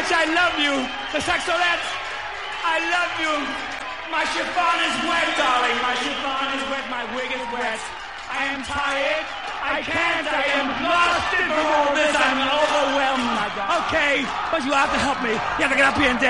much I love you. The saxolettes, I love you. My chiffon is wet, darling. My chiffon is wet. My wig is wet. I am tired. I can't. I am exhausted from all this. I'm overwhelmed. Okay, but you have to help me. You have to get up here and dance.